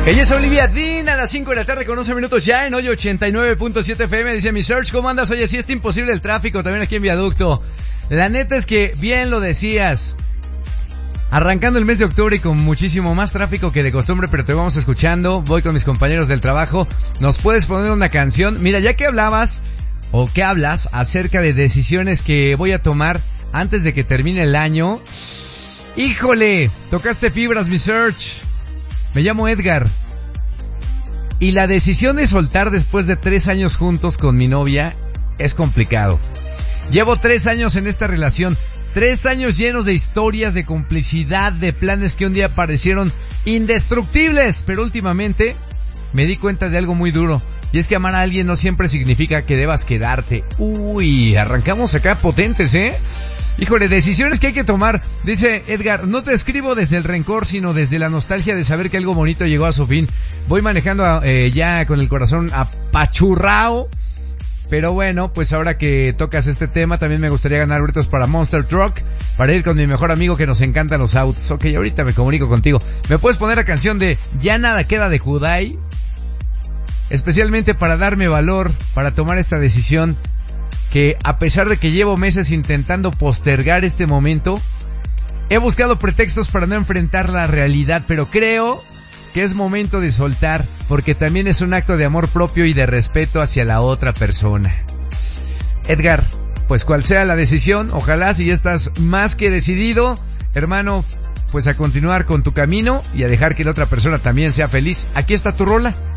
Ella es Olivia Dean a las 5 de la tarde con 11 minutos ya en hoy 89.7 FM. Dice mi Search, ¿cómo andas? Oye, sí está imposible el tráfico también aquí en Viaducto. La neta es que bien lo decías. Arrancando el mes de octubre y con muchísimo más tráfico que de costumbre, pero te vamos escuchando. Voy con mis compañeros del trabajo. ¿Nos puedes poner una canción? Mira, ya que hablabas o que hablas acerca de decisiones que voy a tomar antes de que termine el año. ¡Híjole! Tocaste fibras, mi Search. Me llamo Edgar. Y la decisión de soltar después de 3 años juntos con mi novia es complicado. Llevo 3 años en esta relación. 3 años llenos de historias, de complicidad, de planes que un día parecieron indestructibles. Pero últimamente me di cuenta de algo muy duro. Y es que amar a alguien no siempre significa que debas quedarte. Uy, arrancamos acá potentes, ¿eh? Híjole, decisiones que hay que tomar. Dice Edgar, no te escribo desde el rencor, sino desde la nostalgia de saber que algo bonito llegó a su fin. Voy manejando ya con el corazón apachurrao. Pero bueno, pues ahora que tocas este tema, también me gustaría ganar boletos para Monster Truck, para ir con mi mejor amigo que nos encantan los autos. Ok, ahorita me comunico contigo. ¿Me puedes poner la canción de Ya nada queda de Kudai? Especialmente para darme valor, para tomar esta decisión, que a pesar de que llevo meses intentando postergar este momento, he buscado pretextos para no enfrentar la realidad, pero creo que es momento de soltar, porque también es un acto de amor propio y de respeto hacia la otra persona. Edgar, pues cual sea la decisión, ojalá si ya estás más que decidido, hermano, pues a continuar con tu camino y a dejar que la otra persona también sea feliz. Aquí está tu rola.